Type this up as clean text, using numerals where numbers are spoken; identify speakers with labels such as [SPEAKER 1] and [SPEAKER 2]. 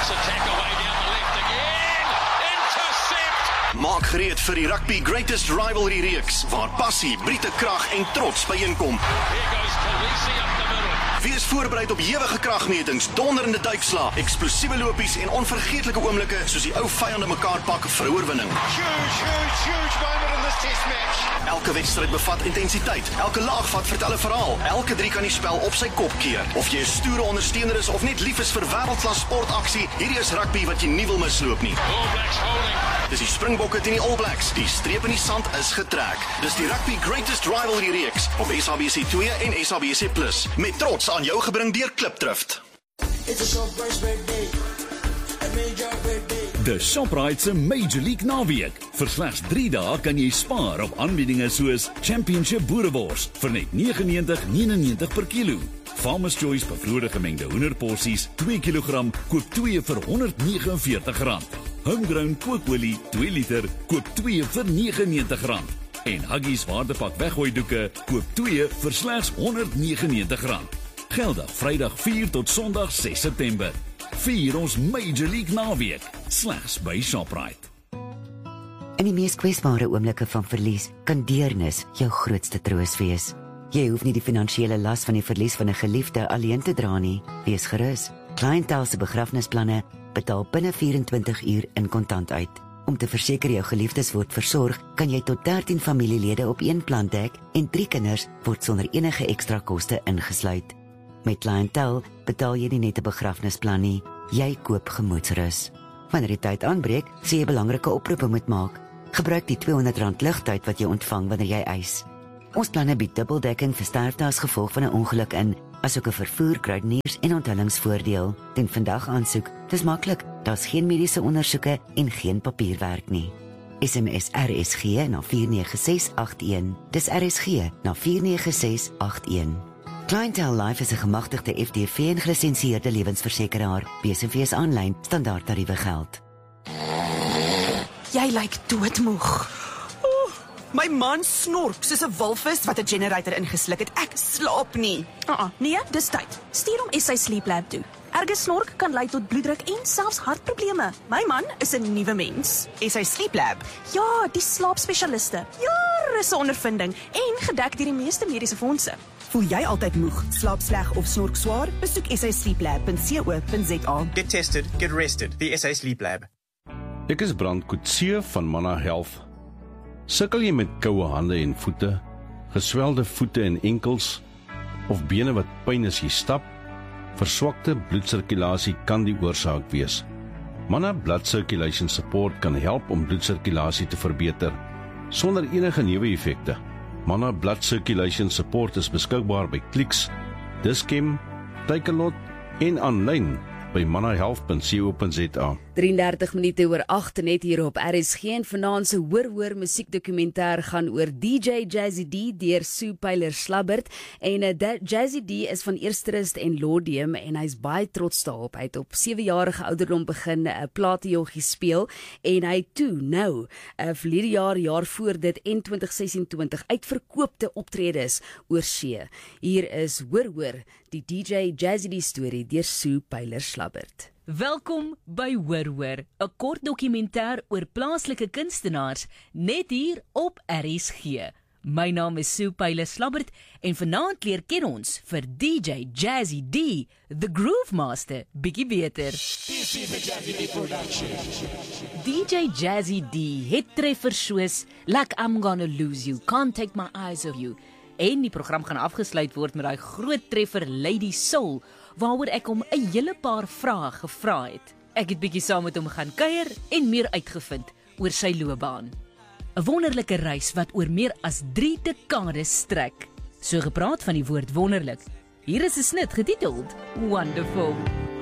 [SPEAKER 1] Takes a tack away down the left again. Intercept.
[SPEAKER 2] Maak gereed vir die Rugby Greatest Rivalry reeks, waar passie, Briete krag en trots byeenkom.
[SPEAKER 1] Here goes Khaleesi up the middle.
[SPEAKER 2] Wees voorbereid op ewige kragmetings, donderende duikslae, eksplosiewe lopies en onvergeetlike oomblikke soos die ou vyande mekaar pak vir 'n oorwinning.
[SPEAKER 3] Huge moment in this test match.
[SPEAKER 2] Elke wedstryd bevat intensiteit, elke laag vat vertel 'n verhaal, elke drie kan die spel op sy kop keer. Of jy 'n stoere ondersteuner is of net lief is vir wêreldklas sportaksie, hierdie is rugby wat jy nie wil misloop nie.
[SPEAKER 1] All Blacks holding.
[SPEAKER 2] Dis die Springbokke teen die All Blacks. Die streep in die sand is getrek. Dis die Rugby Greatest Rivalry reeks op SABC 2 en SABC Plus. Met trots aan jou gebring deur Klipdrift.
[SPEAKER 4] De Shoprite se Major League naweek. Vir slegs 3 dae kan jy spaar op aanbiedinge soos Championship boerewors vir net R99.99 per kilo. Farmer's Choice bevroorde gemengde hoenderporsies 2 kg koop 2 vir R149. Homegrown kookolie 2 liter koop 2 vir R99. En Huggies waardepak weggooi doeke koop 2 vir slegs R199. Geldig Vrydag 4 tot Sondag 6 September. Vier ons Major League naweek, slegs by Shoprite.
[SPEAKER 5] In die mees kwesbare oomblikke van verlies kan deernis jou grootste troos wees. Jy hoef nie die finansiële las van die verlies van 'n geliefde alleen te dra nie. Wees gerus. Clientele se begrafnisplanne betaal binne 24 uur in kontant uit. Om te verseker jou geliefdes word versorg, kan jy tot 13 familielede op een plan dek en 3 kinders word sonder enige ekstra koste ingesluit. Met Clientele betaal jy nie net 'n begrafnisplan nie, jy koop gemoedsrus. Wanneer die tyd aanbreek, sê jy belangrike oproepe moet maak. Gebruik die R200 ligtyd wat jy ontvang wanneer jy eis. Ons planne bied dubbeldekking vir sterfte as gevolg van 'n ongeluk in, asook 'n vervoer, kruideniers en onthullingsvoordeel. Ten vandag aansoek, dis maklik, daar's geen mediese ondersoeke en geen papierwerk nie. SMS RSG na 49681. Dis RSG na 49681. Clientele Life is 'n gemagtigde FDV en gelisensieerde lewensversekeraar. BSV aanlyn standaardtariewe geld.
[SPEAKER 6] Jy lyk doodmoeg. My man snork soos 'n walvis wat 'n generator ingesluk het. Ek slaap nie.
[SPEAKER 7] Nee, dis tyd. Stuur hom SA Sleep Lab toe. Erge snork kan lei tot bloeddruk en selfs hartprobleme. My man is 'n nuwe mens.
[SPEAKER 6] SA Sleep Lab.
[SPEAKER 7] Ja, die slaapspesialiste. Jare se ondervinding en gedek deur die meeste mediese fondse.
[SPEAKER 6] Voel jy altyd moeg, slaap sleg of snork swaar? Besoek sasleeplab.co.za.
[SPEAKER 8] Get tested, get rested. The SA Sleep Lab.
[SPEAKER 9] Ek is Brand Coetzee van Manna Health. Sukkel jy met koue hande en voete, geswelde voete en enkels, of bene wat pyn as jy stap? Verswakte bloedsirkulasie kan die oorsaak wees. Manna Blood Circulation Support kan help om bloedsirkulasie te verbeter, sonder enige neeweffekte. Manna Blood Circulation Support is beskikbaar by Clicks, Dis-Chem, Takealot en aanlyn by mannahealth.co.za.
[SPEAKER 10] 33 minute oor 8 net hier op RSG en vanaand se hoor musiekdokumentêr gaan oor DJ Jazzy D deur Sue Pyler-Slabbert en Jazzy D is van Eersterust en Laudium en hy's baie trots daarop. Hy het op 7-jarige ouderdom begin 'n platejoggie speel en hy toe nou verlede jaar voor dit en 2026 uitverkoopte optredes oor see. Hier is hoor die DJ Jazzy D storie deur Sue Pyler-Slabbert.
[SPEAKER 11] Welkom by Hoor, 'n kort dokumentêr oor plaaslike kunstenaars net hier op RSG. My naam is Sue Pyler-Slabbert en vanaand leer ken ons vir DJ Jazzy D, the Groove Master, bietjie beter. DJ Jazzy D het treffers soos Like I'm Gonna Lose You, Can't Take My Eyes Off You en die program gaan afgesluit word met daai groot treffer Lady Soul, waaroor ek hom 'n hele paar vrae gevra het. Ek het bietjie saam met hom gaan kuier en meer uitgevind oor sy loopbaan. 'n Wonderlike reis wat oor meer as 3 dekades strek. So gepraat van die woord wonderlik. Hier is 'n snit getiteld Wonderful.